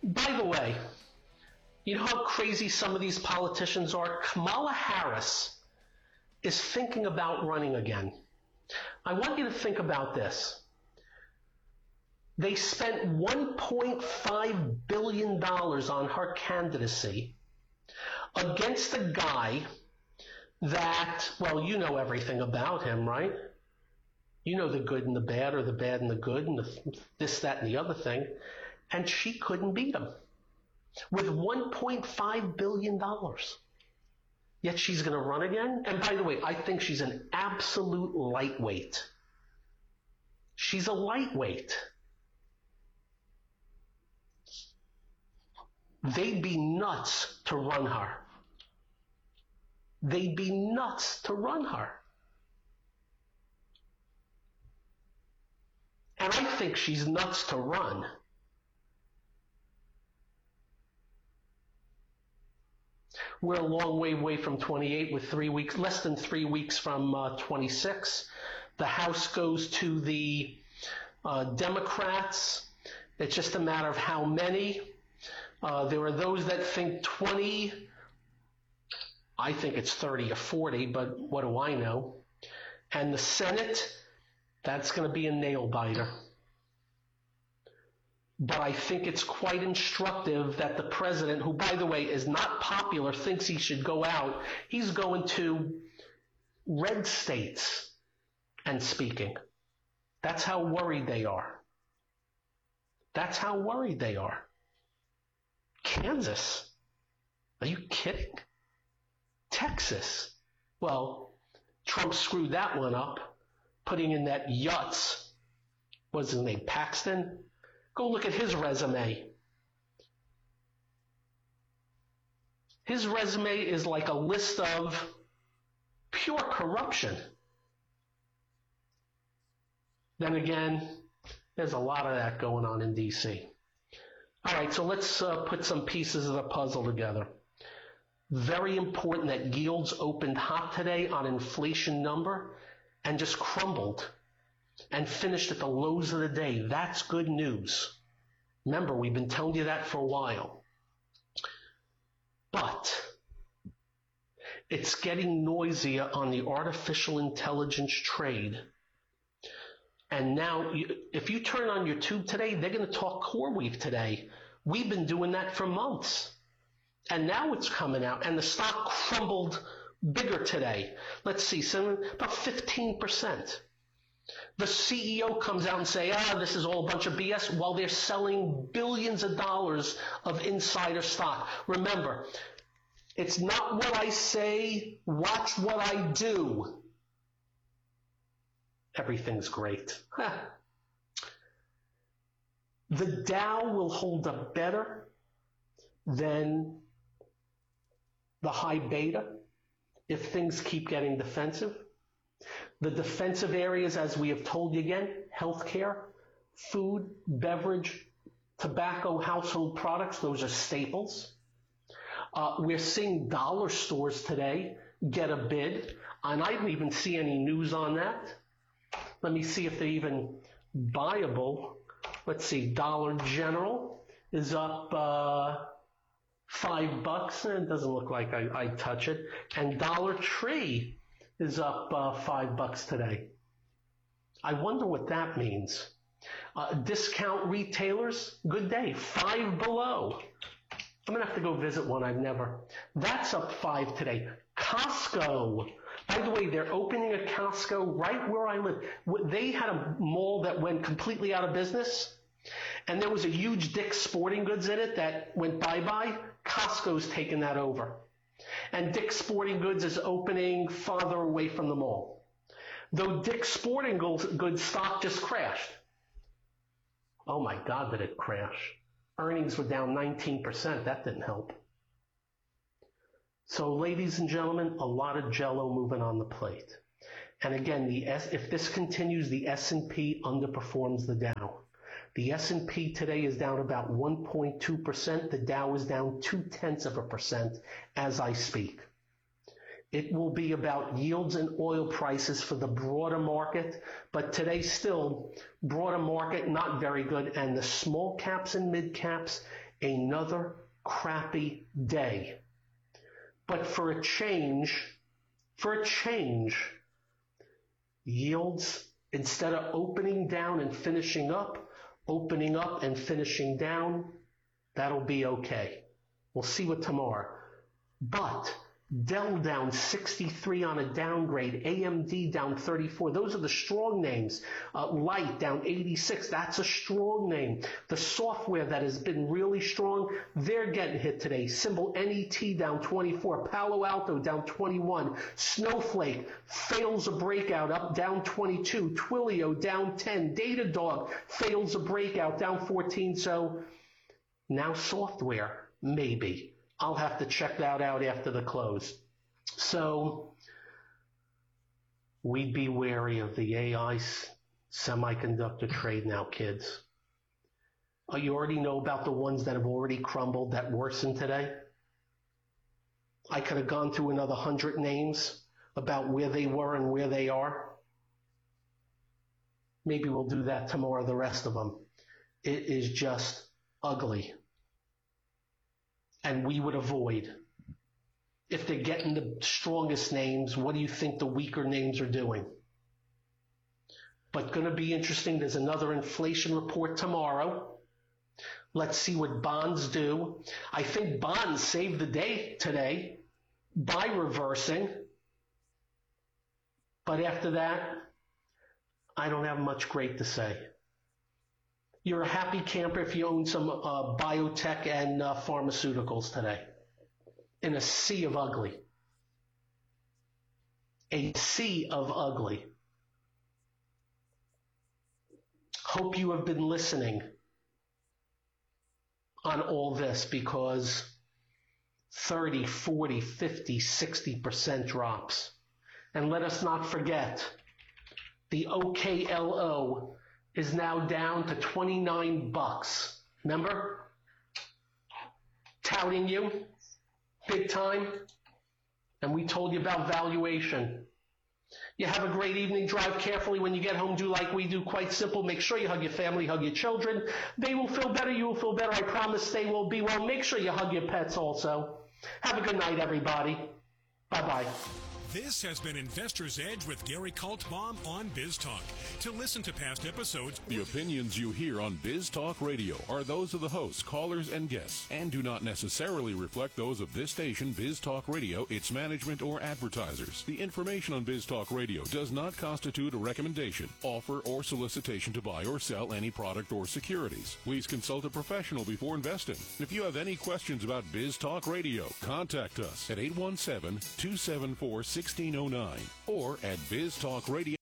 By the way, you know how crazy some of these politicians are? Kamala Harris is thinking about running again. I want you to think about this. They spent $1.5 billion on her candidacy against a guy that, well, you know everything about him, right? You know the good and the bad, or the bad and the good, and this, that, and the other thing. And she couldn't beat him with $1.5 billion. Yet she's going to run again. And by the way, I think she's an absolute lightweight. She's a lightweight. They'd be nuts to run her. They'd be nuts to run her. And I think she's nuts to run. We're a long way away from 28 with 3 weeks, less than 3 weeks from 26. The House goes to the Democrats. It's just a matter of how many. There are those that think 20. I think it's 30 or 40, but what do I know? And the Senate, that's going to be a nail biter. But I think it's quite instructive that the president, who, by the way, is not popular, thinks he should go out. He's going to red states and speaking. That's how worried they are. That's how worried they are. Kansas? Are you kidding? Texas? Well, Trump screwed that one up, putting in that Yutz. What's his name? Paxton? Go look at his resume. His resume is like a list of pure corruption. Then again, there's a lot of that going on in D.C. All right, so let's put some pieces of the puzzle together. Very important that yields opened hot today on inflation number and just crumbled and finished at the lows of the day. That's good news. Remember, we've been telling you that for a while. But it's getting noisier on the artificial intelligence trade. And now, if you turn on your tube today, they're going to talk CoreWeave today. We've been doing that for months. And now it's coming out. And the stock crumbled bigger today. Let's see, about 15%. The CEO comes out and says, this is all a bunch of BS, while they're selling billions of dollars of insider stock. Remember, it's not what I say, watch what I do. Everything's great. The Dow will hold up better than the high beta if things keep getting defensive. The defensive areas, as we have told you again, healthcare, food, beverage, tobacco, household products, those are staples. We're seeing dollar stores today get a bid, and I didn't even see any news on that. Let me see if they're even buyable. Let's see, Dollar General is up $5. It doesn't look like I touch it. And Dollar Tree is up $5 today. I wonder what that means. Discount retailers, good day, 5 below. I'm going to have to go visit one. I've never. That's up 5 today. Costco. By the way, they're opening a Costco right where I live. They had a mall that went completely out of business, and there was a huge Dick's Sporting Goods in it that went bye-bye. Costco's taken that over. And Dick's Sporting Goods is opening farther away from the mall. Though Dick's Sporting Goods stock just crashed. Oh my God, did it crash. Earnings were down 19%. That didn't help. So ladies and gentlemen, a lot of jello moving on the plate. And again, if this continues, the S&P underperforms the Dow. The S&P today is down about 1.2%. The Dow is down 0.2% as I speak. It will be about yields and oil prices for the broader market, but today still, broader market not very good, and the small caps and mid caps, Another crappy day. But for a change, yields, instead of opening down and finishing up, opening up and finishing down, that'll be okay. We'll see what tomorrow. But Dell down 63 on a downgrade, AMD down 34. Those are the strong names. Light down 86. That's a strong name. The software that has been really strong, they're getting hit today. Symbol NET down 24. Palo Alto down 21. Snowflake fails a breakout, up down 22. Twilio down 10. Datadog fails a breakout, down 14. So now software, maybe. I'll have to check that out after the close. So we'd be wary of the AI semiconductor trade now, kids. You already know about the ones that have already crumbled, that worsened today. I could have gone through another 100 names about where they were and where they are. Maybe we'll do that tomorrow, the rest of them. It is just ugly. And we would avoid. If they're getting the strongest names, what do you think the weaker names are doing? But going to be interesting. There's another inflation report tomorrow. Let's see what bonds do. I think bonds saved the day today by reversing. But after that, I don't have much great to say. You're a happy camper if you own some biotech and pharmaceuticals today. In a sea of ugly. A sea of ugly. Hope you have been listening on all this, because 30, 40, 50, 60% drops. And let us not forget, the OKLO is now down to $29. Remember? Touting you big time. And we told you about valuation. You have a great evening. Drive carefully when you get home. Do like we do. Quite simple. Make sure you hug your family, hug your children. They will feel better. You will feel better. I promise they will be well. Make sure you hug your pets also. Have a good night, everybody. Bye-bye. This has been Investor's Edge with Gary Kaltbaum on Biz Talk. To listen to past episodes, the opinions you hear on Biz Talk Radio are those of the hosts, callers, and guests, and do not necessarily reflect those of this station, Biz Talk Radio, its management, or advertisers. The information on Biz Talk Radio does not constitute a recommendation, offer, or solicitation to buy or sell any product or securities. Please consult a professional before investing. If you have any questions about Biz Talk Radio, contact us at 817-274-1609 or at Biz Talk Radio.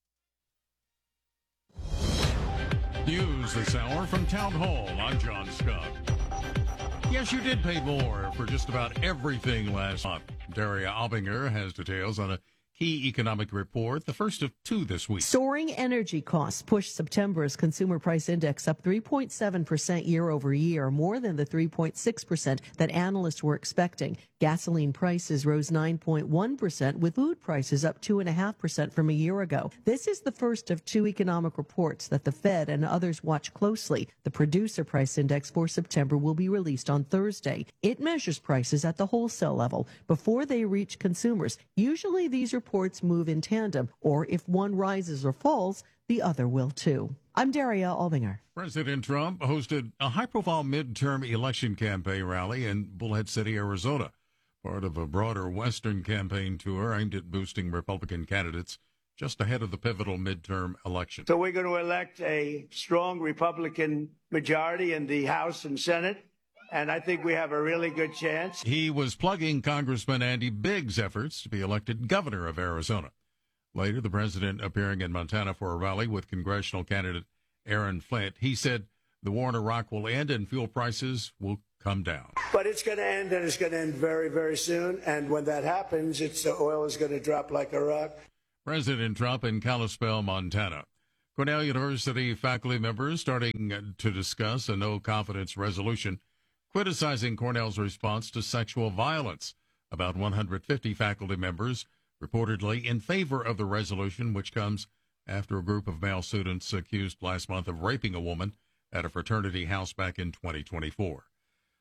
News this hour from Town Hall. I'm John Scott. Yes, you did pay more for just about everything last month. Daria Albinger has details on a key economic report, the first of two this week. Soaring energy costs pushed September's consumer price index up 3.7% year over year, more than the 3.6% that analysts were expecting. Gasoline prices rose 9.1%, with food prices up 2.5% from a year ago. This is the first of two economic reports that the Fed and others watch closely. The producer price index for September will be released on Thursday. It measures prices at the wholesale level before they reach consumers. Usually these reports move in tandem, or if one rises or falls, the other will too. I'm Daria Albinger. President Trump hosted a high-profile midterm election campaign rally in Bullhead City, Arizona, part of a broader Western campaign tour aimed at boosting Republican candidates just ahead of the pivotal midterm election. So we're going to elect a strong Republican majority in the House and Senate, and I think we have a really good chance. He was plugging Congressman Andy Biggs' efforts to be elected governor of Arizona. Later, the president appearing in Montana for a rally with congressional candidate Aaron Flint. He said the war in Iraq will end and fuel prices will come down. But it's going to end, and it's going to end very, very soon. And when that happens, the oil is going to drop like a rock. President Trump in Kalispell, Montana. Cornell University faculty members starting to discuss a no-confidence resolution criticizing Cornell's response to sexual violence. About 150 faculty members reportedly in favor of the resolution, which comes after a group of male students accused last month of raping a woman at a fraternity house back in 2024.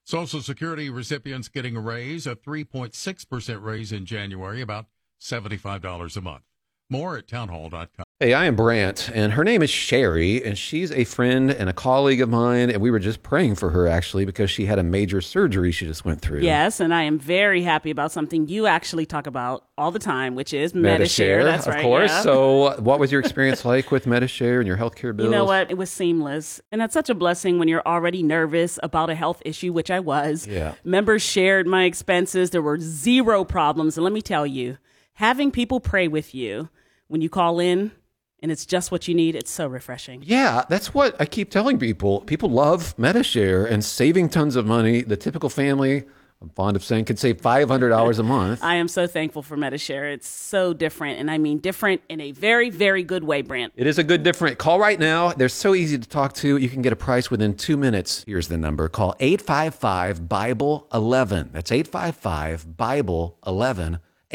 Social Security recipients getting a raise, a 3.6% raise in January, about $75 a month. More at townhall.com. Hey, I am Brant, and her name is Sherry, and she's a friend and a colleague of mine, and we were just praying for her, actually, because she had a major surgery she just went through. Yes, and I am very happy about something you actually talk about all the time, which is Medi-Share. That's right, of course. Yeah. So what was your experience like with Medi-Share and your healthcare bills? You know what? It was seamless. And that's such a blessing when you're already nervous about a health issue, which I was. Yeah. Members shared my expenses. There were zero problems. And let me tell you, having people pray with you when you call in, and it's just what you need, it's so refreshing. Yeah, that's what I keep telling people. People love Medi-Share and saving tons of money. The typical family, I'm fond of saying, could save $500 a month. I am so thankful for Medi-Share. It's so different, and I mean different in a very, very good way, Brant. It is a good different. Call right now. They're so easy to talk to. You can get a price within 2 minutes. Here's the number. Call 855-BIBLE-11. That's 855-BIBLE-11.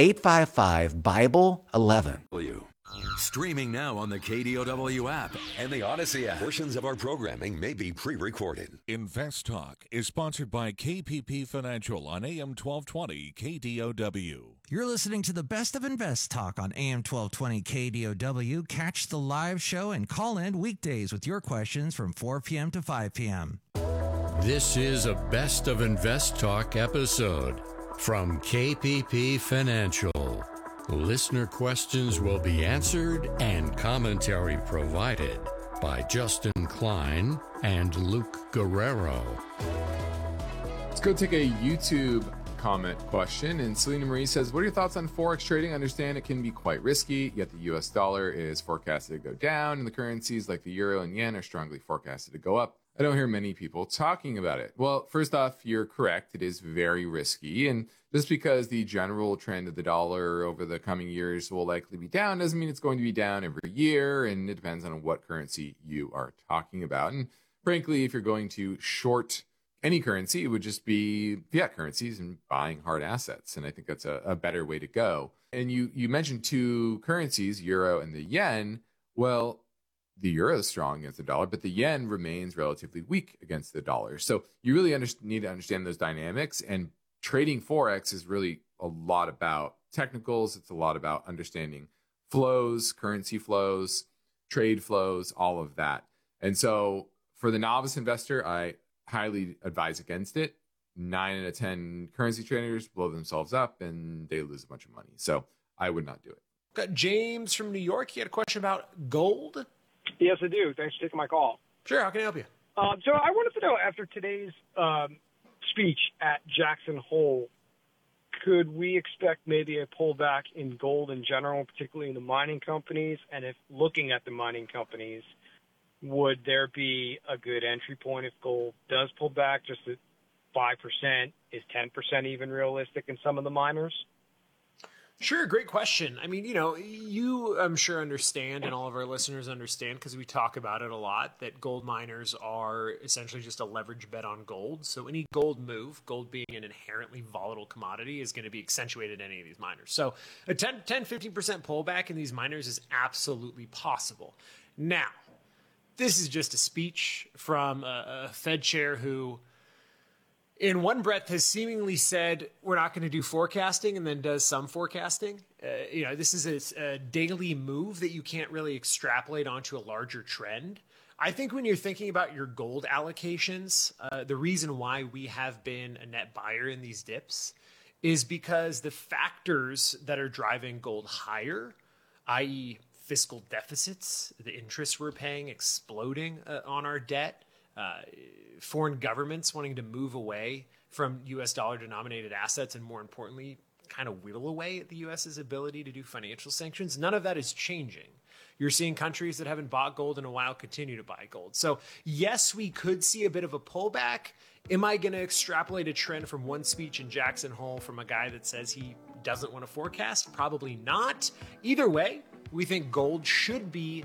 855-BIBLE-11. Streaming now on the KDOW app and the Odyssey app. Portions of our programming may be pre-recorded. Invest Talk is sponsored by KPP Financial on AM 1220 KDOW. You're listening to the best of Invest Talk on AM 1220 KDOW. Catch the live show and call in weekdays with your questions from 4 p.m. to 5 p.m. This is a best of Invest Talk episode from KPP Financial. Listener questions will be answered and commentary provided by Justin Klein and Luke Guerrero. Let's go take a YouTube comment question. And Selena Marie says, what are your thoughts on Forex trading? I understand it can be quite risky, yet the US dollar is forecasted to go down, and the currencies like the euro and yen are strongly forecasted to go up. I don't hear many people talking about it. Well, first off, you're correct. It is very risky. And just because the general trend of the dollar over the coming years will likely be down doesn't mean it's going to be down every year. And it depends on what currency you are talking about. And frankly, if you're going to short any currency, it would just be fiat currencies and buying hard assets. And I think that's a better way to go. And you mentioned two currencies, euro and the yen. Well, the euro is strong against the dollar, but the yen remains relatively weak against the dollar. So you really need to understand those dynamics. And trading Forex is really a lot about technicals. It's a lot about understanding flows, currency flows, trade flows, all of that. And so for the novice investor, I highly advise against it. 9 out of 10 currency traders blow themselves up and they lose a bunch of money. So I would not do it. Got James from New York. He had a question about gold. Yes, I do. Thanks for taking my call. Sure, how can I help you? So I wanted to know, after today's speech at Jackson Hole, could we expect maybe a pullback in gold in general, particularly in the mining companies? And if looking at the mining companies, would there be a good entry point if gold does pull back just at 5%? Is 10% even realistic in some of the miners? Sure, great question. I mean, you I'm sure understand, and all of our listeners understand, because we talk about it a lot, that gold miners are essentially just a leverage bet on gold. So any gold move, gold being an inherently volatile commodity, is going to be accentuated in any of these miners. So a 10-15% pullback in these miners is absolutely possible. Now, this is just a speech from a Fed chair who, in one breath, has seemingly said, we're not going to do forecasting, and then does some forecasting. This is a daily move that you can't really extrapolate onto a larger trend. I think when you're thinking about your gold allocations, the reason why we have been a net buyer in these dips is because the factors that are driving gold higher, i.e. fiscal deficits, the interest we're paying exploding on our debt, foreign governments wanting to move away from U.S. dollar denominated assets, and more importantly, kind of whittle away at the U.S.'s ability to do financial sanctions. None of that is changing. You're seeing countries that haven't bought gold in a while continue to buy gold. So yes, we could see a bit of a pullback. Am I going to extrapolate a trend from one speech in Jackson Hole from a guy that says he doesn't want to forecast? Probably not. Either way, we think gold should be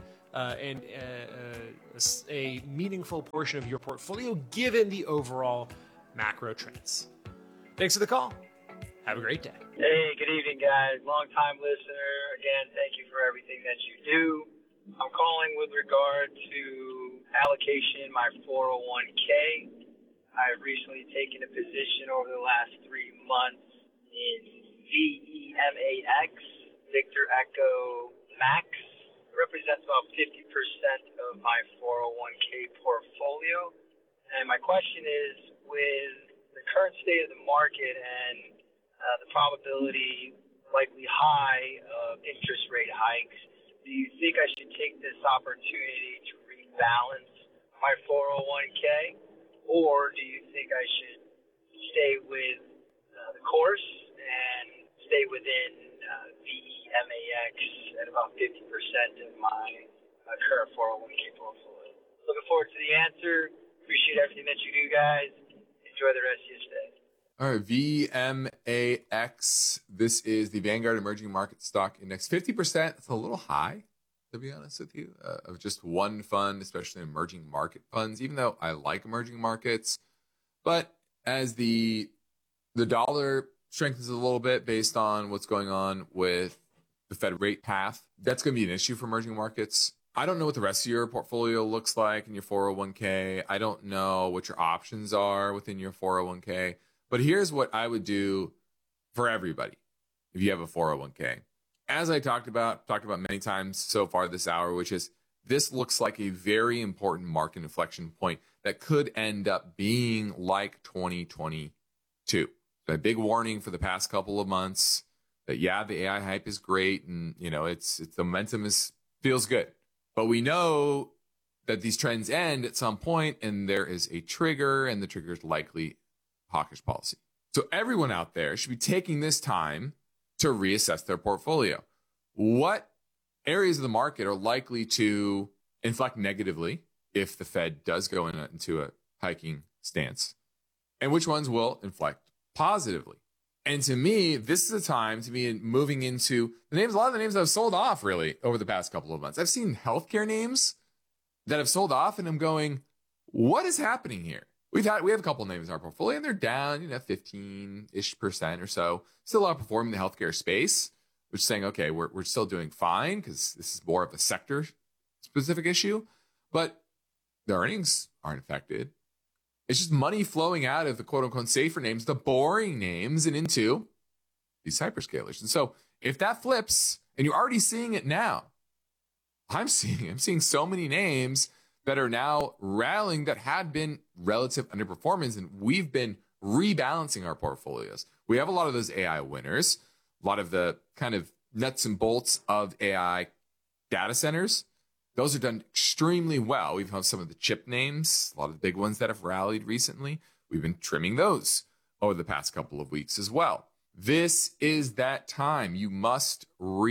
a meaningful portion of your portfolio given the overall macro trends. Thanks for the call. Have a great day. Hey, good evening, guys. Long-time listener. Again, thank you for everything that you do. I'm calling with regard to allocation in my 401k. I I've recently taken a position over the last 3 months in VEMAX, Victor Echo Max. It represents about 50% of my 401k portfolio. And my question is, with the current state of the market and the probability likely high of interest rate hikes, do you think I should take this opportunity to rebalance my 401k, or do you think I should stay with the course and stay within VEMAX at about 50% of my current 401k portfolio? Looking forward to the answer. Appreciate everything that you do, guys. Enjoy the rest of your stay. All right, VMAX. This is the Vanguard Emerging Market Stock Index. 50%, it's a little high, to be honest with you, of just one fund, especially emerging market funds, even though I like emerging markets. But as the dollar strengthens a little bit based on what's going on with the Fed rate path, that's going to be an issue for emerging markets. I don't know what the rest of your portfolio looks like in your 401k. I don't know what your options are within your 401k. But here's what I would do for everybody if you have a 401k. As I talked about many times so far this hour, which is this looks like a very important market inflection point that could end up being like 2022. A big warning for the past couple of months that, yeah, the AI hype is great and, it's the momentum feels good. But we know that these trends end at some point and there is a trigger, and the trigger is likely hawkish policy. So everyone out there should be taking this time to reassess their portfolio. What areas of the market are likely to inflect negatively if the Fed does go into a hiking stance? And which ones will inflect positively? And to me, this is a time to be moving into a lot of the names that have sold off really over the past couple of months. I've seen healthcare names that have sold off, and I'm going, what is happening here? We have a couple of names in our portfolio, and they're down, 15-ish% or so. Still outperforming the healthcare space, which is saying, okay, we're still doing fine because this is more of a sector-specific issue. But the earnings aren't affected. It's just money flowing out of the quote-unquote safer names, the boring names, and into these hyperscalers. And so if that flips, and you're already seeing it now, I'm seeing so many names that are now rallying that had been relative underperformance, and we've been rebalancing our portfolios. We have a lot of those AI winners, a lot of the kind of nuts and bolts of AI data centers. Those are done extremely well. We've had some of the chip names, a lot of the big ones that have rallied recently. We've been trimming those over the past couple of weeks as well. This is that time. You must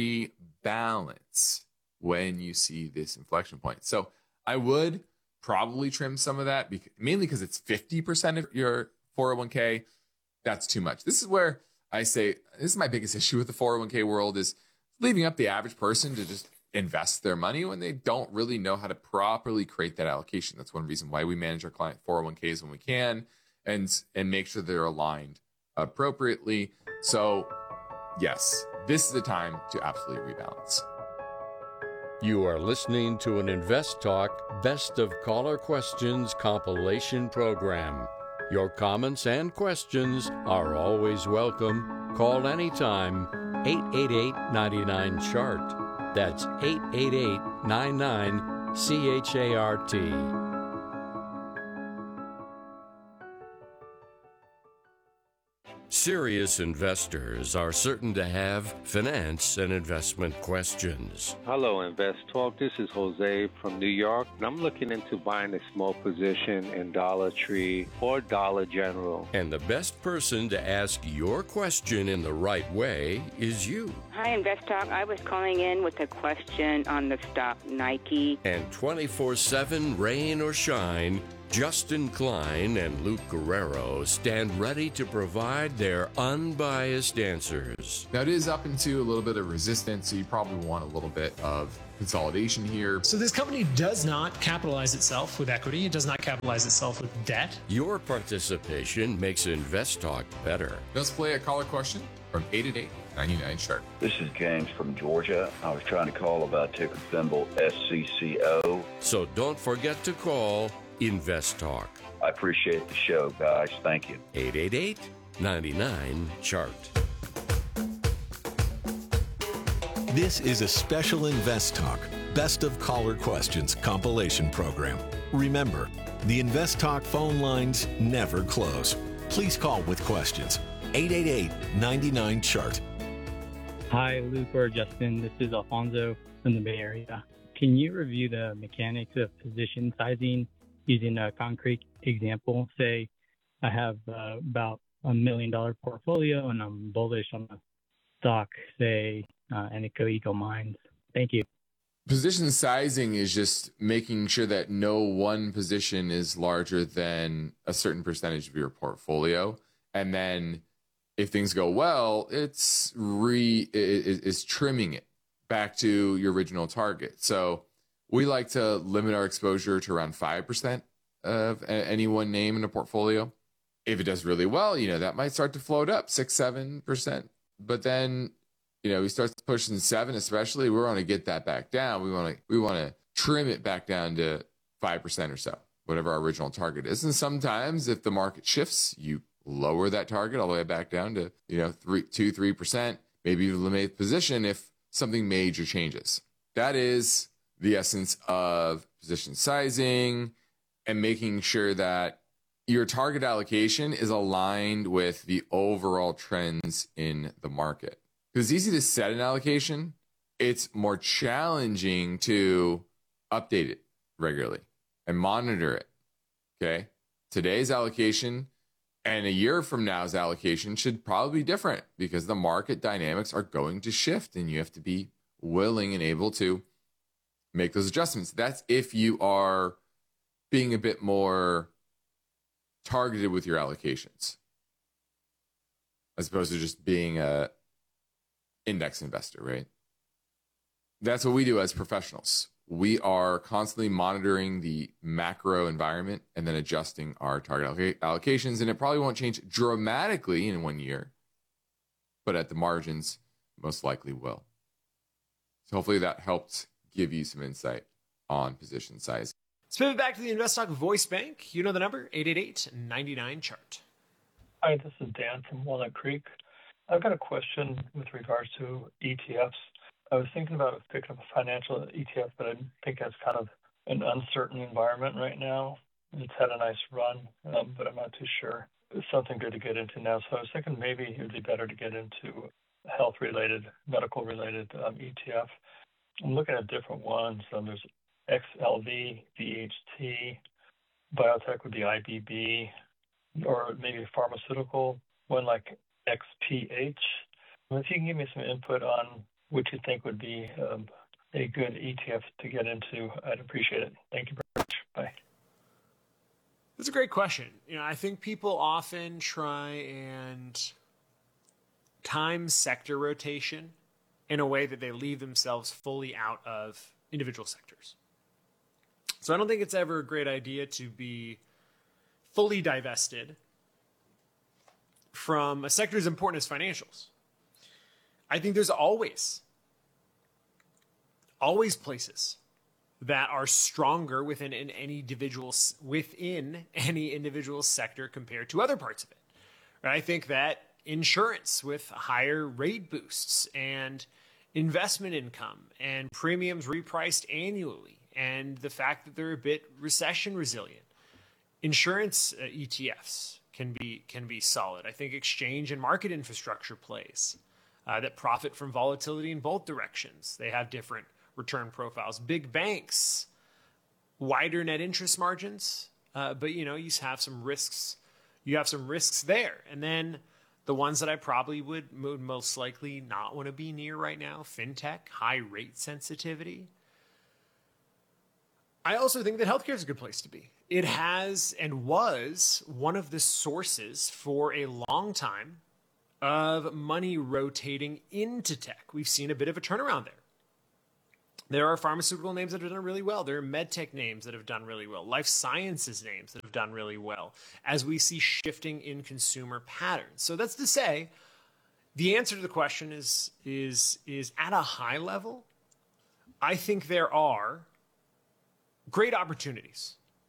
rebalance when you see this inflection point. So I would probably trim some of that, mainly because it's 50% of your 401k. That's too much. This is where I say, this is my biggest issue with the 401k world, is leaving up the average person to just invest their money when they don't really know how to properly create that allocation. That's one reason why we manage our client 401ks when we can and make sure they're aligned appropriately. So yes, this is the time to absolutely rebalance. You are listening to an Invest Talk Best of Caller Questions compilation program. Your comments and questions are always welcome. Call anytime, 888-99-CHART. That's 888-99-CHART. Serious investors are certain to have finance and investment questions. Hello, Invest Talk. This is Jose from New York, and I'm looking into buying a small position in Dollar Tree or Dollar General. And the best person to ask your question in the right way is you. Hi, Invest Talk. I was calling in with a question on the stock Nike. And 24/7, rain or shine, Justin Klein and Luke Guerrero stand ready to provide their unbiased answers. Now, it is up into a little bit of resistance, so you probably want a little bit of consolidation here. So this company does not capitalize itself with equity. It does not capitalize itself with debt. Your participation makes Invest Talk better. Let's play a caller question from 888-99-CHART. This is James from Georgia. I was trying to call about ticker symbol SCCO. So don't forget to call Invest Talk. I appreciate the show, guys. Thank you. 888-99-CHART. This is a special Invest Talk Best of Caller Questions compilation program. Remember, the Invest Talk phone lines never close. Please call with questions. 888-99-CHART. Hi, Luke or Justin. This is Alfonso from the Bay Area. Can you review the mechanics of position sizing using a concrete example? Say I have about $1 million portfolio and I'm bullish on a stock, say Aneco Eagle Mines. Thank you. Position sizing is just making sure that no one position is larger than a certain percentage of your portfolio. And then if things go well, it's trimming it back to your original target. So we like to limit our exposure to around 5% of any one name in a portfolio. If it does really well, that might start to float up 6-7%. But then, we start pushing 7, especially. We want to get that back down. We want to trim it back down to 5% or so, whatever our original target is. And sometimes, if the market shifts, you lower that target all the way back down to 2-3%. Maybe you eliminate the position if something major changes. That is the essence of position sizing and making sure that your target allocation is aligned with the overall trends in the market. Because it's easy to set an allocation. It's more challenging to update it regularly and monitor it. Okay. Today's allocation and a year from now's allocation should probably be different because the market dynamics are going to shift and you have to be willing and able to make those adjustments. That's if you are being a bit more targeted with your allocations as opposed to just being a index investor, right? That's what we do as professionals. We are constantly monitoring the macro environment and then adjusting our target allocations. And it probably won't change dramatically in 1 year, but at the margins, most likely will. So hopefully that helped give you some insight on position size. Let's pivot back to the Invest Talk voice bank. You know the number, 888-99-CHART. Hi, this is Dan from Walnut Creek. I've got a question with regards to ETFs. I was thinking about picking up a financial ETF, but I think that's kind of an uncertain environment right now. It's had a nice run, but I'm not too sure. It's something good to get into now. So I was thinking maybe it would be better to get into health-related, medical-related ETF. I'm looking at different ones. There's XLV, VHT, biotech would be IBB, or maybe pharmaceutical, one like XPH. If you can give me some input on what you think would be a good ETF to get into, I'd appreciate it. Thank you very much. Bye. That's a great question. I think people often try and time sector rotation in a way that they leave themselves fully out of individual sectors. So I don't think it's ever a great idea to be fully divested from a sector as important as financials. I think there's always places that are stronger within any individual sector compared to other parts of it. Right? I think that insurance with higher rate boosts and investment income and premiums repriced annually and the fact that they're a bit recession resilient. Insurance ETFs can be solid. I think exchange and market infrastructure plays that profit from volatility in both directions. They have different return profiles. Big banks, wider net interest margins, but you have some risks. You have some risks there. And then the ones that I probably would most likely not want to be near right now, fintech, high rate sensitivity. I also think that healthcare is a good place to be. It has and was one of the sources for a long time of money rotating into tech. We've seen a bit of a turnaround there. There are pharmaceutical names that have done really well. There are medtech names that have done really well. Life sciences names that have done really well as we see shifting in consumer patterns. So that's to say, the answer to the question is at a high level, I think there are great opportunities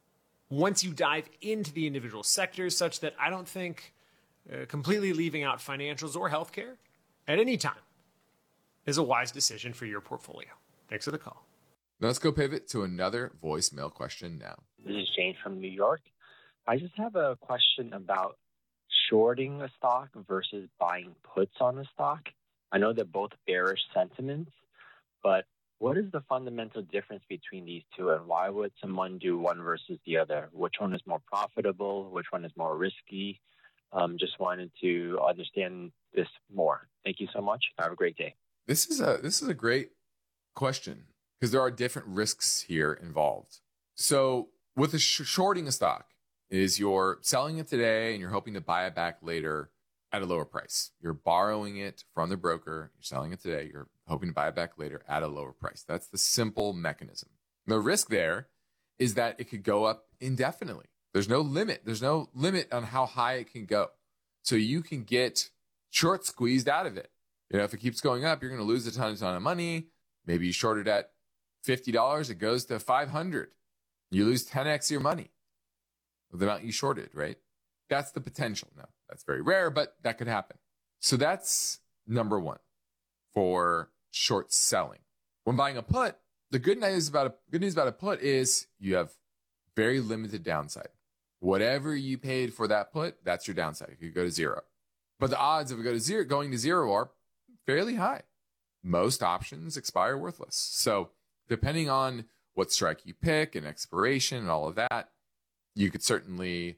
once you dive into the individual sectors, such that I don't think completely leaving out financials or healthcare at any time is a wise decision for your portfolio. Thanks for the call. Now let's go pivot to another voicemail question now. This is Jane from New York. I just have a question about shorting a stock versus buying puts on a stock. I know they're both bearish sentiments, but what is the fundamental difference between these two, and why would someone do one versus the other? Which one is more profitable? Which one is more risky? Just wanted to understand this more. Thank you so much. Have a great day. This is a great question because there are different risks here involved. So with shorting a stock is you're selling it today and you're hoping to buy it back later at a lower price. You're borrowing it from the broker. You're selling it today. You're hoping to buy it back later at a lower price. That's the simple mechanism. The risk there is that it could go up indefinitely. There's no limit. There's no limit on how high it can go. So you can get short squeezed out of it. You know, if it keeps going up, you're going to lose a ton of money. Maybe you short it at $50. It goes to $500. You lose 10x your money of the amount you shorted, right? That's the potential. Now, that's very rare, but that could happen. So that's number one for short selling. When buying a put, the good news about a put is you have very limited downside. Whatever you paid for that put, that's your downside. It could go to zero. But the odds of it going to zero are fairly high. Most options expire worthless. So depending on what strike you pick and expiration and all of that, you could certainly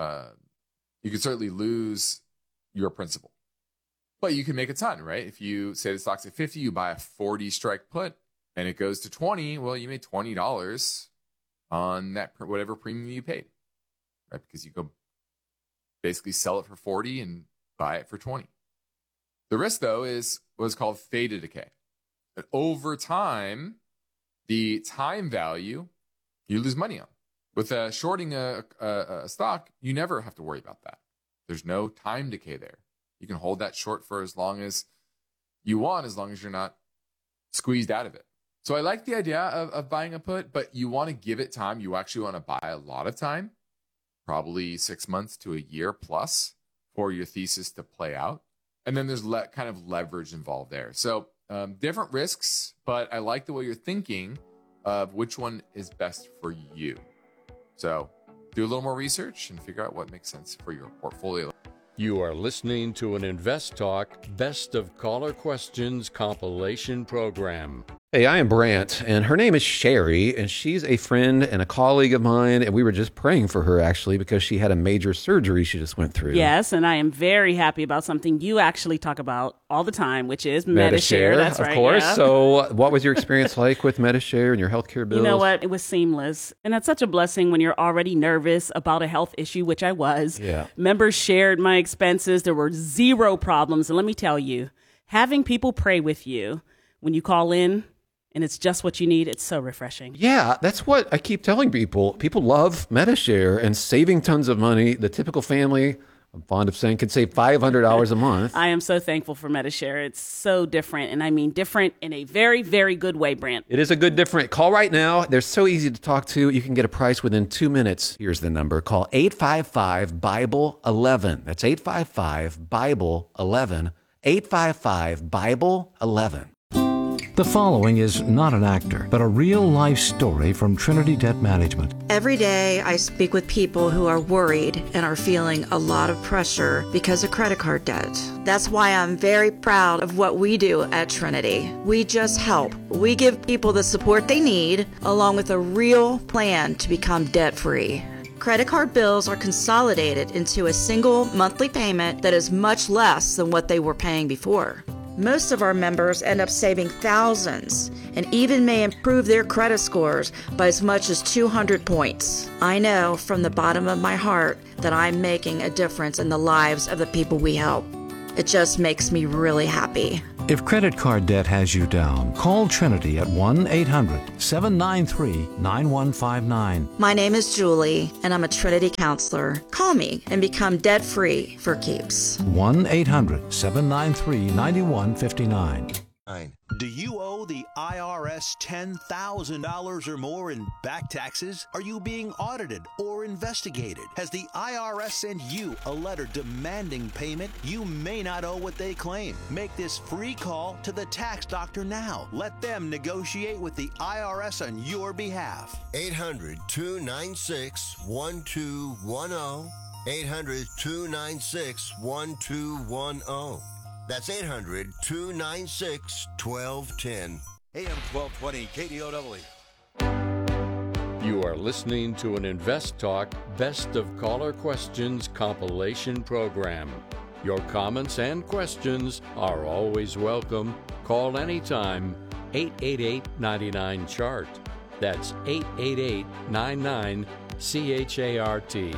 lose your principal. But you can make a ton, right? If you say the stock's at 50, you buy a 40 strike put and it goes to 20, well, you made $20 on that whatever premium you paid, right? Because you go basically sell it for 40 and buy it for 20. The risk, though, is what's called theta decay. And over time, the time value you lose money on. With shorting a stock, you never have to worry about that. There's no time decay there. You can hold that short for as long as you want, as long as you're not squeezed out of it. So I like the idea of buying a put, but you want to give it time. You actually want to buy a lot of time, probably 6 months to a year plus for your thesis to play out. And then there's kind of leverage involved there. So different risks, but I like the way you're thinking of which one is best for you. So do a little more research and figure out what makes sense for your portfolio. You are listening to an Invest Talk Best of Caller Questions compilation program. Hey, I am Brant, and her name is Sherry, and she's a friend and a colleague of mine, and we were just praying for her, actually, because she had a major surgery she just went through. Yes, and I am very happy about something you actually talk about all the time, which is Medi-Share. That's right. Of course. Yeah. So what was your experience like with Medi-Share and your healthcare bills? You know what? It was seamless. And that's such a blessing when you're already nervous about a health issue, which I was. Yeah. Members shared my expenses. There were zero problems. And let me tell you, having people pray with you when you call in, and it's just what you need, it's so refreshing. Yeah, that's what I keep telling people. People love Medi-Share and saving tons of money. The typical family, I'm fond of saying, can save $500 a month. I am so thankful for Medi-Share. It's so different, and I mean different in a very, very good way, Brant. It is a good different. Call right now. They're so easy to talk to. You can get a price within 2 minutes. Here's the number. Call 855-BIBLE-11. That's 855-BIBLE-11. 855-BIBLE-11. The following is not an actor, but a real-life story from Trinity Debt Management. Every day I speak with people who are worried and are feeling a lot of pressure because of credit card debt. That's why I'm very proud of what we do at Trinity. We just help. We give people the support they need, along with a real plan to become debt-free. Credit card bills are consolidated into a single monthly payment that is much less than what they were paying before. Most of our members end up saving thousands and even may improve their credit scores by as much as 200 points. I know from the bottom of my heart that I'm making a difference in the lives of the people we help. It just makes me really happy. If credit card debt has you down, call Trinity at 1-800-793-9159. My name is Julie, and I'm a Trinity counselor. Call me and become debt-free for keeps. 1-800-793-9159. Do you owe the IRS $10,000 or more in back taxes? Are you being audited or investigated? Has the IRS sent you a letter demanding payment? You may not owe what they claim. Make this free call to the tax doctor now. Let them negotiate with the IRS on your behalf. 800-296-1210. 800-296-1210. That's 800-296-1210. AM 1220 KDOW. You are listening to an Invest Talk Best of Caller Questions compilation program. Your comments and questions are always welcome. Call anytime, 888-99-CHART. That's 888-99-CHART.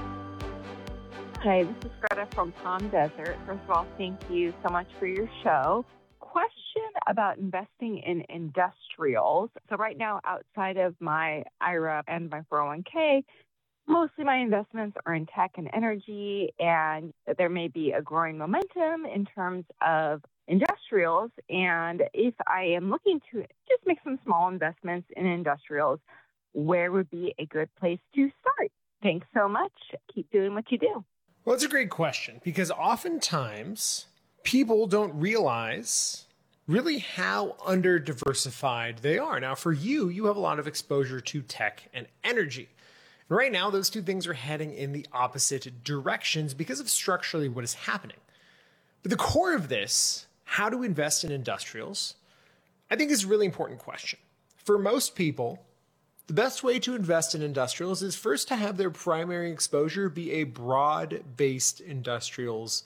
Hi, this is Greta from Palm Desert. First of all, thank you so much for your show. Question about investing in industrials. So right now, outside of my IRA and my 401k, mostly my investments are in tech and energy, and there may be a growing momentum in terms of industrials. And if I am looking to just make some small investments in industrials, where would be a good place to start? Thanks so much. Keep doing what you do. Well, it's a great question because oftentimes people don't realize really how under-diversified they are. Now, for you, you have a lot of exposure to tech and energy. And right now, those two things are heading in the opposite directions because of structurally what is happening. But the core of this, how to invest in industrials, I think is a really important question. For most people, the best way to invest in industrials is first to have their primary exposure be a broad-based industrials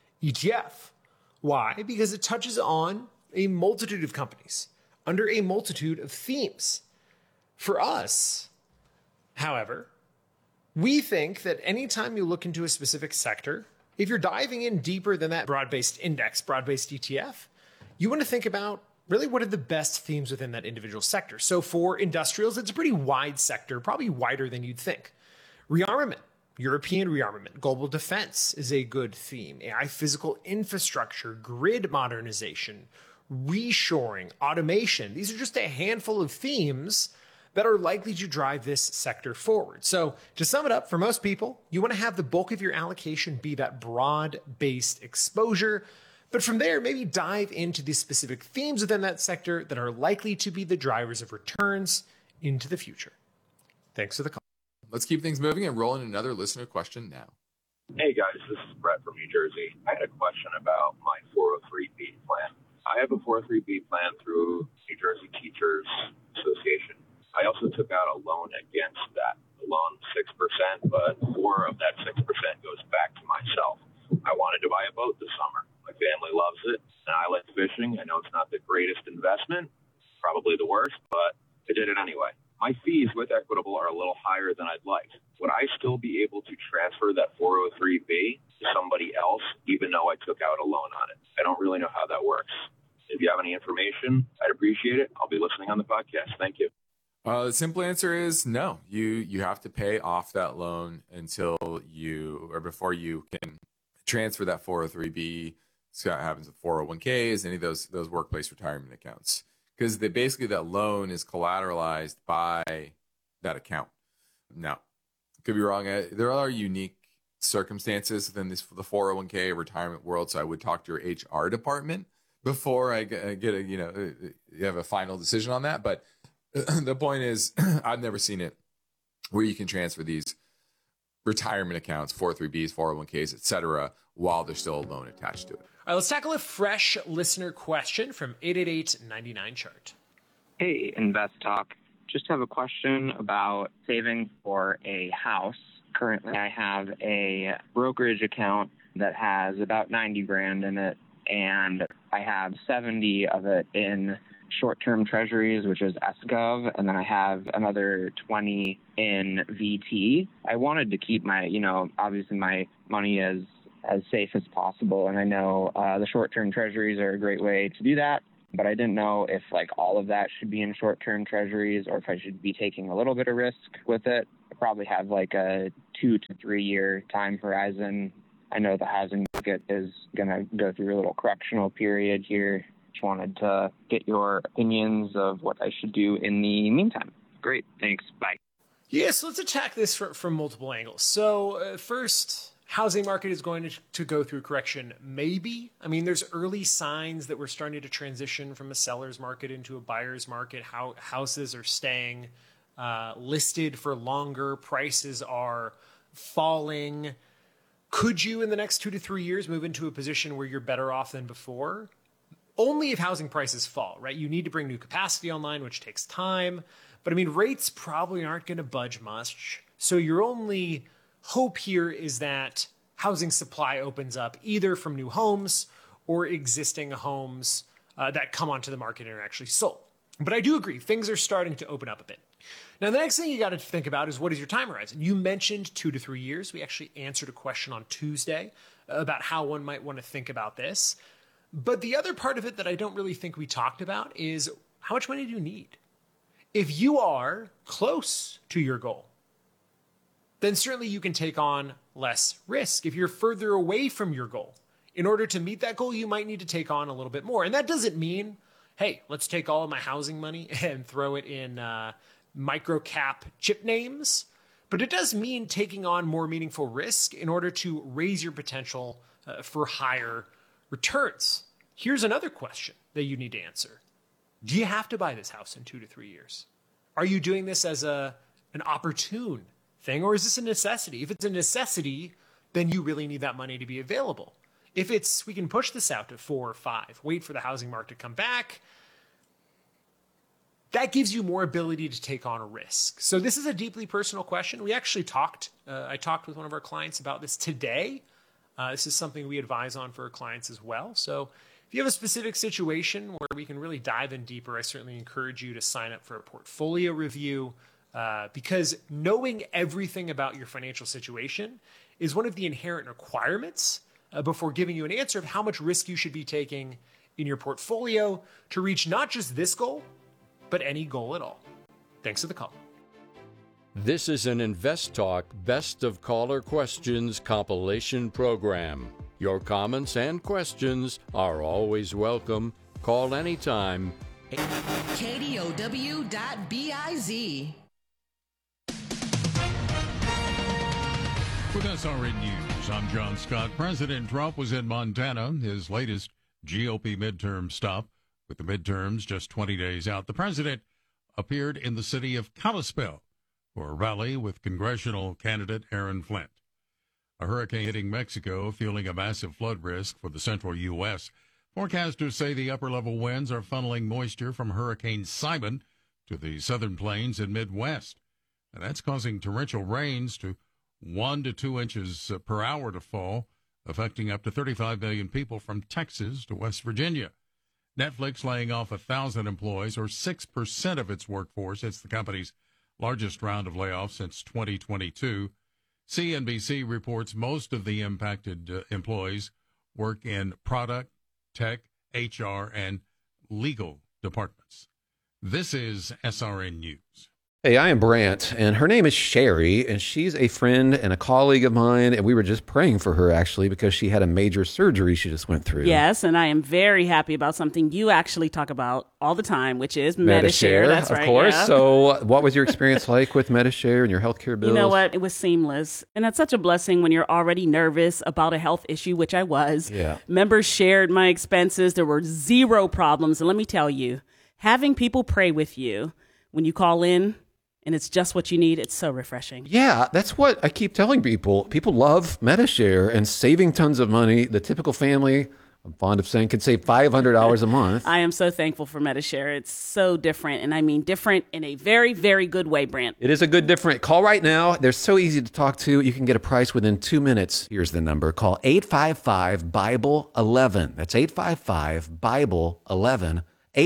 ETF. Why? Because it touches on a multitude of companies under a multitude of themes. For us, however, we think that anytime you look into a specific sector, if you're diving in deeper than that broad-based index, broad-based ETF, you want to think about really what are the best themes within that individual sector. So for industrials, it's a pretty wide sector, probably wider than you'd think. Rearmament, European rearmament, global defense is a good theme. AI physical infrastructure, grid modernization, reshoring, automation. These are just a handful of themes that are likely to drive this sector forward. So to sum it up, for most people, you want to have the bulk of your allocation be that broad-based exposure. But from there, maybe dive into the specific themes within that sector that are likely to be the drivers of returns into the future. Thanks for the call. Let's keep things moving and roll in another listener question now. Hey guys, this is Brett from New Jersey. I had a question about my 403B plan. I have a 403B plan through New Jersey Teachers Association. I also took out a loan against that. The loan 6%, but 4 of that 6% goes back to myself. I wanted to buy a boat this summer. My family loves it, and I like fishing. I know it's not the greatest investment, probably the worst, but I did it anyway. My fees with Equitable are a little higher than I'd like. Would I still be able to transfer that 403B to somebody else, even though I took out a loan on it? I don't really know how that works. If you have any information, I'd appreciate it. I'll be listening on the podcast. Thank you. The simple answer is no. You have to pay off that loan until you, or before you can transfer that 403B. So that happens with 401ks, any of those workplace retirement accounts, because basically that loan is collateralized by that account. Now, could be wrong. There are unique circumstances within the 401k retirement world, so I would talk to your HR department before I get you have a final decision on that. But the point is, I've never seen it where you can transfer these retirement accounts, 403Bs, 401ks, etc., while there's still a loan attached to it. All right, let's tackle a fresh listener question from 888-99-CHART. Hey, Invest Talk. Just have a question about saving for a house. Currently, I have a brokerage account that has about 90 grand in it, and I have 70 of it in short-term treasuries, which is SGov, and then I have another 20 in VT. I wanted to keep my, obviously my money as safe as possible, and I know the short-term treasuries are a great way to do that, but I didn't know if all of that should be in short-term treasuries or if I should be taking a little bit of risk with it. I probably have a 2 to 3 year time horizon. I know the housing market is going to go through a little correctional period here Just wanted to get your opinions of what I should do in the meantime. Great. Thanks. Bye. Yes, let's attack this from multiple angles. So first, housing market is going to go through correction. Maybe. I mean, there's early signs that we're starting to transition from a seller's market into a buyer's market. How houses are staying listed for longer. Prices are falling. Could you, in the next 2 to 3 years, move into a position where you're better off than before? Only if housing prices fall, right? You need to bring new capacity online, which takes time. But I mean, rates probably aren't going to budge much. So your only hope here is that housing supply opens up either from new homes or existing homes that come onto the market and are actually sold. But I do agree, things are starting to open up a bit. Now, the next thing you got to think about is what is your time horizon? You mentioned 2 to 3 years. We actually answered a question on Tuesday about how one might want to think about this. But the other part of it that I don't really think we talked about is how much money do you need? If you are close to your goal, then certainly you can take on less risk. If you're further away from your goal, in order to meet that goal, you might need to take on a little bit more. And that doesn't mean, hey, let's take all of my housing money and throw it in micro cap chip names. But it does mean taking on more meaningful risk in order to raise your potential for higher returns. Here's another question that you need to answer. Do you have to buy this house in 2 to 3 years? Are you doing this as an opportune thing, or is this a necessity? If it's a necessity, then you really need that money to be available. If it's, we can push this out to 4 or 5, wait for the housing market to come back, that gives you more ability to take on a risk. So this is a deeply personal question. We actually I talked with one of our clients about this today. This is something we advise on for our clients as well. So if you have a specific situation where we can really dive in deeper, I certainly encourage you to sign up for a portfolio review because knowing everything about your financial situation is one of the inherent requirements before giving you an answer of how much risk you should be taking in your portfolio to reach not just this goal, but any goal at all. Thanks for the call. This is an Invest Talk Best of Caller Questions compilation program. Your comments and questions are always welcome. Call anytime. KDOW.biz. With SRN News, I'm John Scott. President Trump was in Montana, his latest GOP midterm stop. With the midterms just 20 days out, the president appeared in the city of Kalispell for a rally with congressional candidate Aaron Flint. A hurricane hitting Mexico, fueling a massive flood risk for the central U.S. Forecasters say the upper-level winds are funneling moisture from Hurricane Simon to the southern plains and Midwest. And that's causing torrential rains to 1 to 2 inches per hour to fall, affecting up to 35 million people from Texas to West Virginia. Netflix laying off 1,000 employees, or 6% of its workforce. It's the company's largest round of layoffs since 2022. CNBC reports most of the impacted employees work in product, tech, HR, and legal departments. This is SRN News. Hey, I am Brant, and her name is Sherry, and she's a friend and a colleague of mine, and we were just praying for her, actually, because she had a major surgery she just went through. Yes, and I am very happy about something you actually talk about all the time, which is Medi-Share. That's right, of course. Yeah. So what was your experience like with Medi-Share and your healthcare bills? You know what? It was seamless, and that's such a blessing when you're already nervous about a health issue, which I was. Yeah. Members shared my expenses. There were zero problems, and let me tell you, having people pray with you when you call in, and it's just what you need, it's so refreshing. Yeah, that's what I keep telling people. People love Medi-Share and saving tons of money. The typical family, I'm fond of saying, can save $500 a month. I am so thankful for Medi-Share. It's so different, and I mean different in a very, very good way, Brant. It is a good different. Call right now. They're so easy to talk to. You can get a price within 2 minutes. Here's the number. Call 855-BIBLE-11. That's 855-BIBLE-11.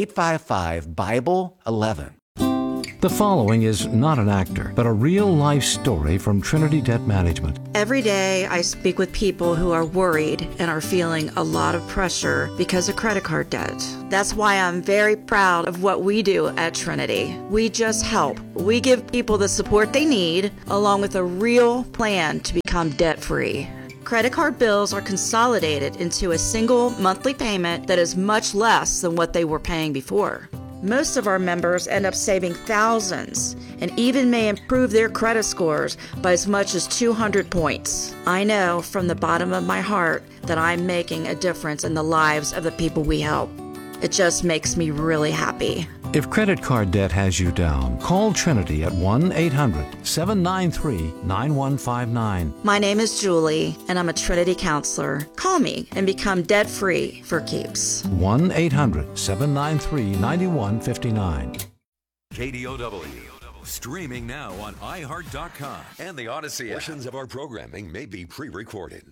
855-BIBLE-11. The following is not an actor, but a real-life story from Trinity Debt Management. Every day, I speak with people who are worried and are feeling a lot of pressure because of credit card debt. That's why I'm very proud of what we do at Trinity. We just help. We give people the support they need, along with a real plan to become debt-free. Credit card bills are consolidated into a single monthly payment that is much less than what they were paying before. Most of our members end up saving thousands and even may improve their credit scores by as much as 200 points. I know from the bottom of my heart that I'm making a difference in the lives of the people we help. It just makes me really happy. If credit card debt has you down, call Trinity at 1-800-793-9159. My name is Julie, and I'm a Trinity counselor. Call me and become debt-free for keeps. 1-800-793-9159. KDOW. Streaming now on iHeart.com and the Odyssey app. Portions of our programming may be pre-recorded.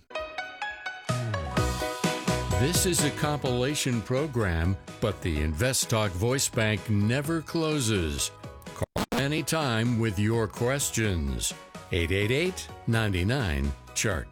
This is a compilation program, but the Invest Talk Voice Bank never closes. Call anytime with your questions. 888-99-CHART.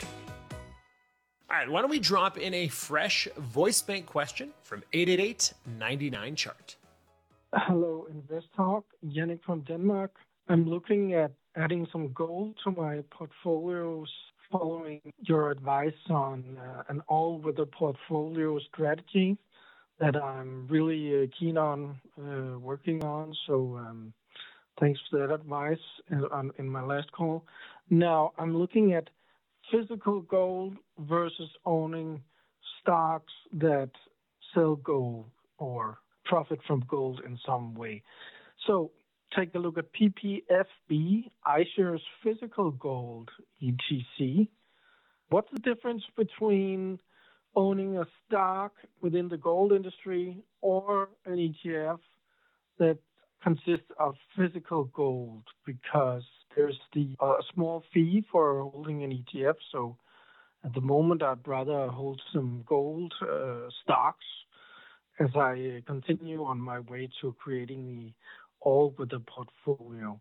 All right, why don't we drop in a fresh voice bank question from 888-99-CHART. Hello, Invest Talk. Yannick from Denmark. I'm looking at adding some gold to my portfolios following your advice on an all-weather portfolio strategy that I'm really keen on working on. So thanks for that advice in my last call. Now, I'm looking at physical gold versus owning stocks that sell gold or profit from gold in some way. So take a look at PPFB, iShares Physical Gold, ETC. What's the difference between owning a stock within the gold industry or an ETF that consists of physical gold? Because there's the small fee for holding an ETF. So at the moment, I'd rather hold some gold stocks as I continue on my way to creating the all-weather portfolio.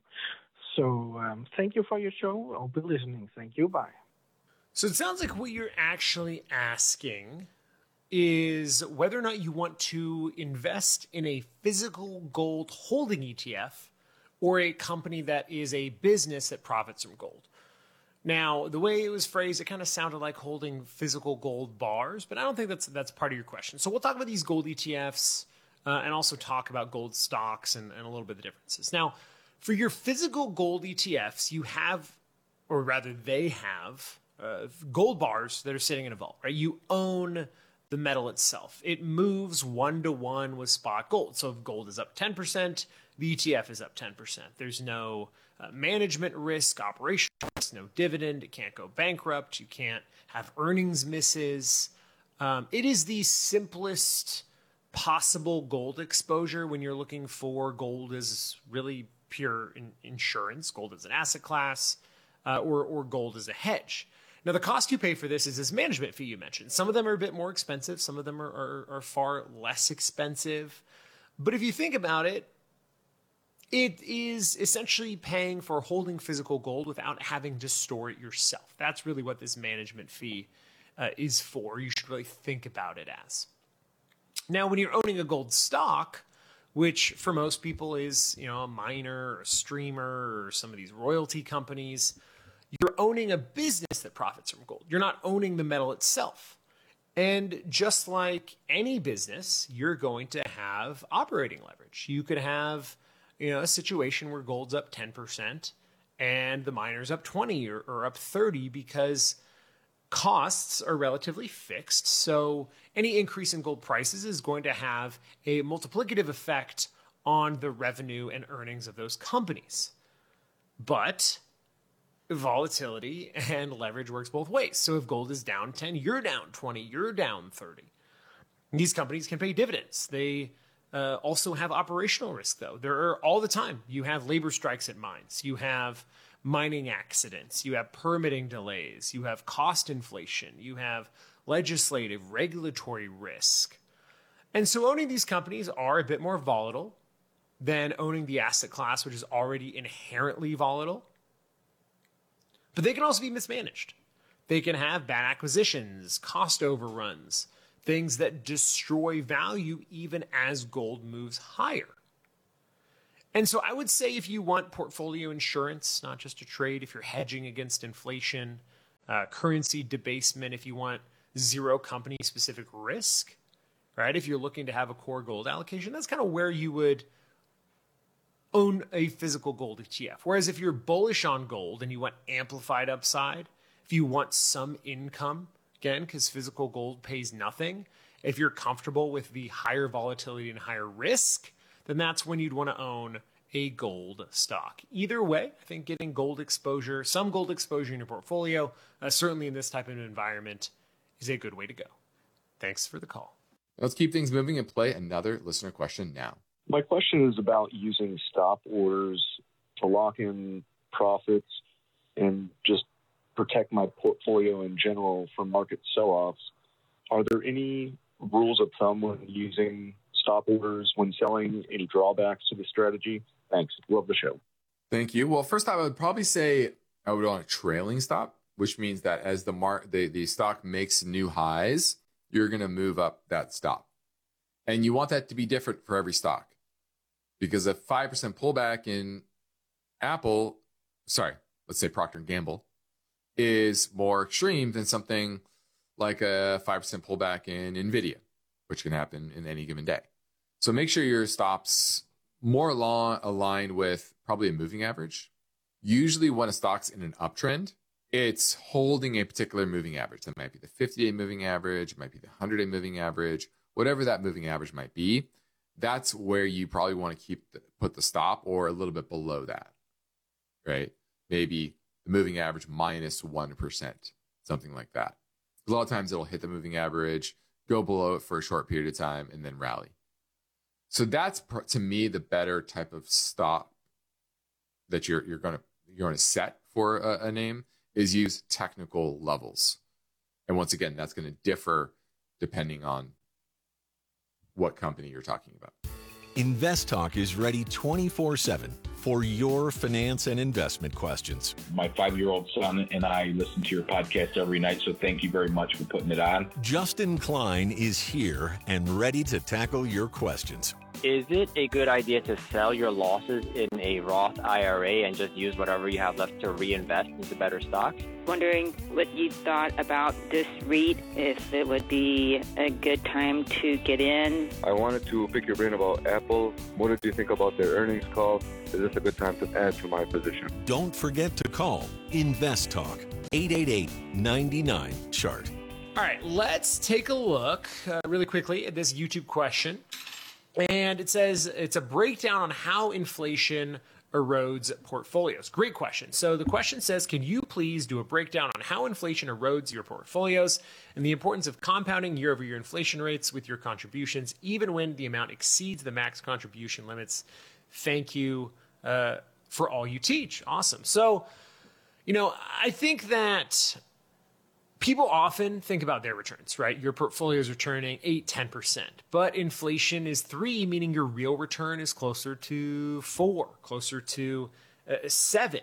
So thank you for your show. I'll be listening. Thank you. Bye. So it sounds like what you're actually asking is whether or not you want to invest in a physical gold holding ETF or a company that is a business that profits from gold. Now, the way it was phrased, it kind of sounded like holding physical gold bars, but I don't think that's part of your question. So we'll talk about these gold ETFs and also talk about gold stocks and a little bit of the differences. Now, for your physical gold ETFs, you have, or rather they have, gold bars that are sitting in a vault, right? You own the metal itself. It moves 1-to-1 with spot gold. So if gold is up 10%, the ETF is up 10%. There's no management risk, operational risk, no dividend. It can't go bankrupt. You can't have earnings misses. It is the simplest possible gold exposure when you're looking for gold as really pure insurance, gold as an asset class, or gold as a hedge. Now, the cost you pay for this is this management fee you mentioned. Some of them are a bit more expensive. Some of them are far less expensive. But if you think about it, it is essentially paying for holding physical gold without having to store it yourself. That's really what this management fee is for. You should really think about it as. Now, when you're owning a gold stock, which for most people is, a miner or a streamer or some of these royalty companies, you're owning a business that profits from gold. You're not owning the metal itself. And just like any business, you're going to have operating leverage. You could have, a situation where gold's up 10% and the miner's up 20 or up 30 because costs are relatively fixed. So any increase in gold prices is going to have a multiplicative effect on the revenue and earnings of those companies. But volatility and leverage works both ways. So if gold is down 10, you're down 20, you're down 30. These companies can pay dividends. They also have operational risk, though. There are all the time. You have labor strikes at mines. You have mining accidents. You have permitting delays. You have cost inflation. You have legislative, regulatory risk. And so owning these companies are a bit more volatile than owning the asset class, which is already inherently volatile. But they can also be mismanaged. They can have bad acquisitions, cost overruns, things that destroy value even as gold moves higher. And so I would say if you want portfolio insurance, not just a trade, if you're hedging against inflation, currency debasement, if you want zero company specific risk, right? If you're looking to have a core gold allocation, that's kind of where you would own a physical gold ETF. Whereas if you're bullish on gold and you want amplified upside, if you want some income, again, because physical gold pays nothing, if you're comfortable with the higher volatility and higher risk, then that's when you'd want to own a gold stock. Either way, I think getting gold exposure, some gold exposure in your portfolio, certainly in this type of environment, is a good way to go. Thanks for the call. Let's keep things moving and play another listener question now. My question is about using stop orders to lock in profits and just protect my portfolio in general from market sell-offs. Are there any rules of thumb when using stop orders when selling? Any drawbacks to the strategy? Thanks. Love the show. Thank you. Well, first I would probably say I would want a trailing stop, which means that as the stock makes new highs, you're going to move up that stop. And you want that to be different for every stock. Because a 5% pullback in Apple, let's say Procter & Gamble, is more extreme than something like a 5% pullback in NVIDIA, which can happen in any given day. So make sure your stop's more aligned with probably a moving average. Usually when a stock's in an uptrend, it's holding a particular moving average. That might be the 50-day moving average, it might be the 100-day moving average, whatever that moving average might be. That's where you probably want to put the stop, or a little bit below that, right? Maybe the moving average minus 1%, something like that. A lot of times it'll hit the moving average, go below it for a short period of time, and then rally. So that's, to me, the better type of stop that you're going to set for a name, is use technical levels. And once again, that's going to differ depending on what company you're talking about. InvestTalk is ready 24/7 for your finance and investment questions. My 5-year-old son and I listen to your podcast every night, so thank you very much for putting it on. Justin Klein is here and ready to tackle your questions. Is it a good idea to sell your losses in a Roth IRA and just use whatever you have left to reinvest into better stocks? Wondering what you thought about this REIT, if it would be a good time to get in. I wanted to pick your brain about Apple. What did you think about their earnings call? Is this a good time to add to my position? Don't forget to call InvestTalk 888-99-CHART. All right, let's take a look really quickly at this YouTube question. And it says it's a breakdown on how inflation erodes portfolios. Great question. So the question says, can you please do a breakdown on how inflation erodes your portfolios and the importance of compounding year-over-year inflation rates with your contributions, even when the amount exceeds the max contribution limits? Thank you for all you teach. Awesome. So, I think that people often think about their returns, right? Your portfolio is returning 8-10%, but inflation is 3, meaning your real return is closer to 4, closer to 7.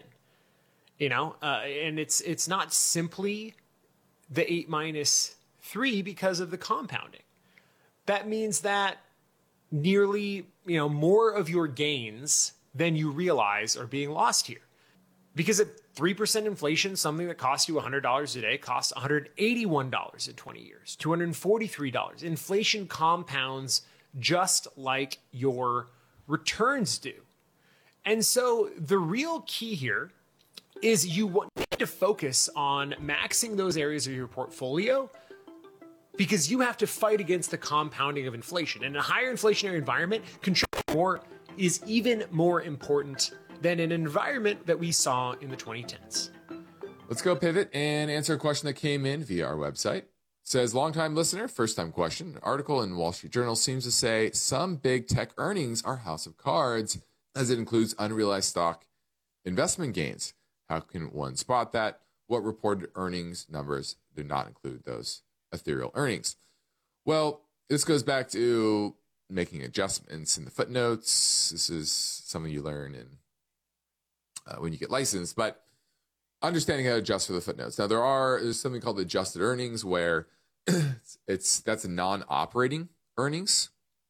And it's not simply the 8 minus 3 because of the compounding. That means that nearly, more of your gains than you realize are being lost here. Because at 3% inflation, something that costs you $100 a day costs $181 in 20 years, $243. Inflation compounds just like your returns do. And so the real key here is you need to focus on maxing those areas of your portfolio, because you have to fight against the compounding of inflation. In a higher inflationary environment, controlling more is even more important than an environment that we saw in the 2010s. Let's go pivot and answer a question that came in via our website. It says, longtime listener, first time question. An article in Wall Street Journal seems to say some big tech earnings are house of cards, as it includes unrealized stock investment gains. How can one spot that? What reported earnings numbers do not include those ethereal earnings? Well, this goes back to making adjustments in the footnotes. This is something you learn in when you get licensed, but understanding how to adjust for the footnotes. Now, there's something called adjusted earnings, where that's a non-operating earnings.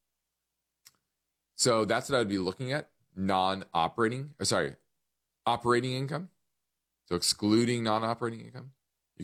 So that's what I'd be looking at, operating income. So excluding non-operating income.